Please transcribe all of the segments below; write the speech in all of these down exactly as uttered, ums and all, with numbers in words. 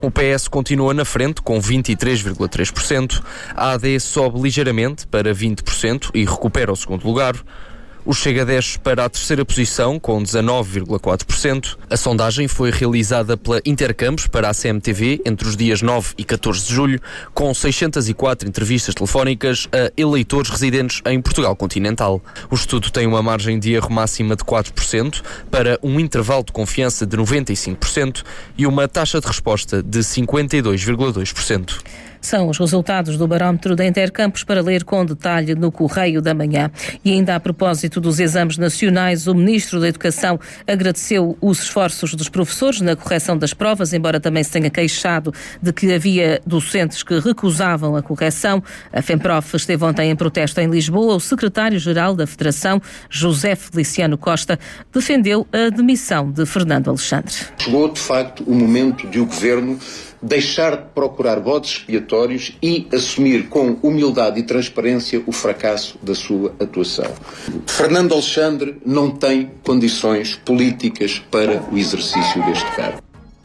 O P S continua na frente com vinte e três vírgula três por cento, a AD sobe ligeiramente para vinte por cento e recupera o segundo lugar. O Chega desce para a terceira posição com dezanove vírgula quatro por cento. A sondagem foi realizada pela Intercampos para a C M T V entre os dias nove e catorze de julho, com seiscentas e quatro entrevistas telefónicas a eleitores residentes em Portugal continental. O estudo tem uma margem de erro máxima de quatro por cento para um intervalo de confiança de noventa e cinco por cento e uma taxa de resposta de cinquenta e dois vírgula dois por cento. São os resultados do barómetro da Intercampos para ler com detalhe no Correio da Manhã. E ainda a propósito dos exames nacionais, o Ministro da Educação agradeceu os esforços dos professores na correção das provas, embora também se tenha queixado de que havia docentes que recusavam a correção. A FEMPROF esteve ontem em protesto em Lisboa. O secretário-geral da Federação, José Feliciano Costa, defendeu a demissão de Fernando Alexandre. Chegou, de facto, o momento de o Governo deixar de procurar bodes expiatórios e assumir com humildade e transparência o fracasso da sua atuação. Fernando Alexandre não tem condições políticas para o exercício deste cargo.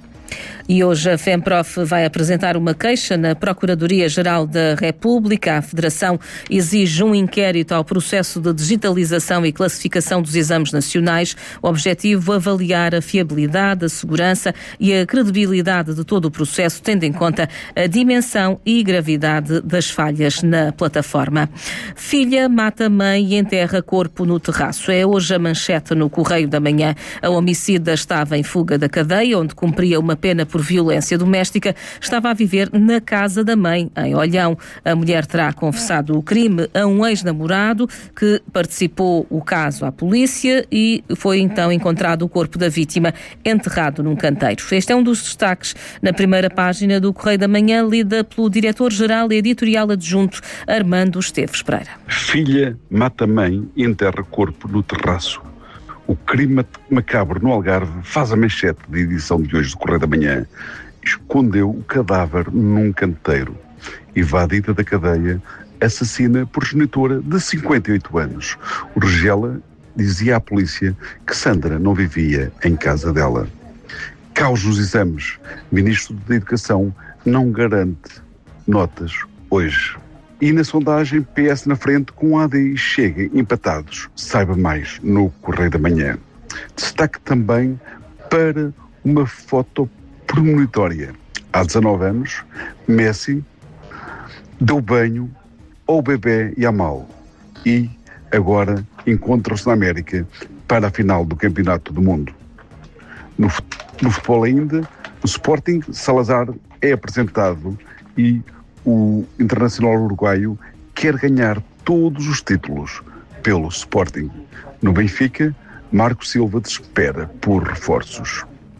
E hoje a FEMPROF vai apresentar uma queixa na Procuradoria-Geral da República. A Federação exige um inquérito ao processo de digitalização e classificação dos exames nacionais. O objetivo é avaliar a fiabilidade, a segurança e a credibilidade de todo o processo, tendo em conta a dimensão e gravidade das falhas na plataforma. Filha mata mãe e enterra corpo no terraço. É hoje a manchete no Correio da Manhã. A homicida estava em fuga da cadeia, onde cumpria uma pena por por violência doméstica, estava a viver na casa da mãe, em Olhão. A mulher terá confessado o crime a um ex-namorado que participou o caso à polícia e foi então encontrado o corpo da vítima enterrado num canteiro. Este é um dos destaques na primeira página do Correio da Manhã, lida pelo diretor-geral e editorial adjunto Armando Esteves Pereira. Filha mata mãe e enterra corpo no terraço. O crime macabro no Algarve faz a manchete de edição de hoje do Correio da Manhã. Escondeu o cadáver num canteiro. Evadida da cadeia, assassina progenitora de cinquenta e oito anos. O Regela dizia à polícia que Sandra não vivia em casa dela. Caos nos exames. Ministro da Educação não garante notas hoje. E na sondagem, P S na frente com A D e Chega empatados. Saiba mais no Correio da Manhã. Destaque também para uma foto premonitória. Há dezanove anos, Messi deu banho ao bebê Yamal e agora encontram-se na América para a final do Campeonato do Mundo. No, no futebol ainda, o Sporting Salazar é apresentado e o Internacional Uruguaio quer ganhar todos os títulos pelo Sporting. No Benfica, Marco Silva espera por reforços.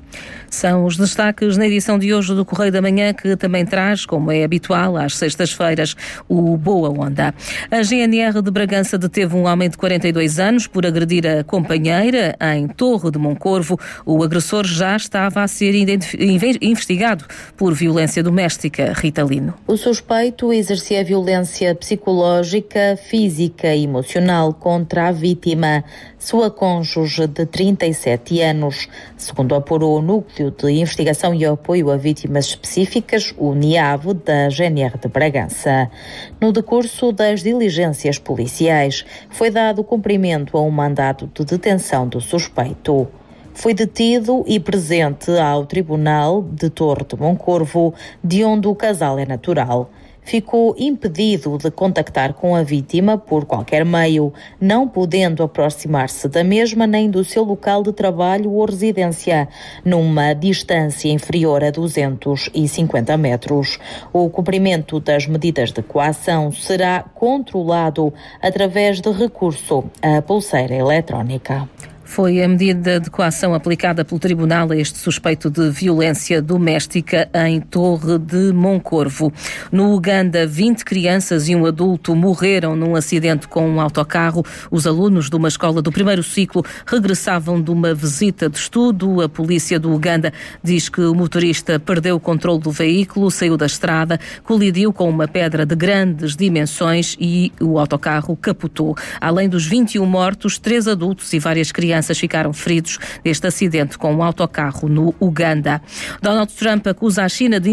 São os destaques na edição de hoje do Correio da Manhã, que também traz, como é habitual, às sextas-feiras, o Boa Onda. A G N R de Bragança deteve um homem de quarenta e dois anos por agredir a companheira em Torre de Moncorvo. O agressor já estava a ser investigado por violência doméstica. Rita Lino. O suspeito exercia violência psicológica, física e emocional contra a vítima, sua cônjuge de trinta e sete anos. Segundo apurou o Núcleo de Investigação e Apoio a Vítimas Específicas, o NIAV, da G N R de Bragança. No decurso das diligências policiais, foi dado cumprimento a um mandado de detenção do suspeito. Foi detido e presente ao Tribunal de Torre de Moncorvo, de onde o casal é natural. Ficou impedido de contactar com a vítima por qualquer meio, não podendo aproximar-se da mesma nem do seu local de trabalho ou residência, numa distância inferior a duzentos e cinquenta metros. O cumprimento das medidas de coação será controlado através de recurso à pulseira eletrónica. Foi a medida de coação aplicada pelo Tribunal a este suspeito de violência doméstica em Torre de Moncorvo. No Uganda, vinte crianças e um adulto morreram num acidente com um autocarro. Os alunos de uma escola do primeiro ciclo regressavam de uma visita de estudo. A polícia do Uganda diz que o motorista perdeu o controle do veículo, saiu da estrada, colidiu com uma pedra de grandes dimensões e o autocarro capotou. Além dos vinte e um mortos, três adultos e várias crianças ficaram feridos neste acidente com um autocarro no Uganda. Donald Trump acusa a China de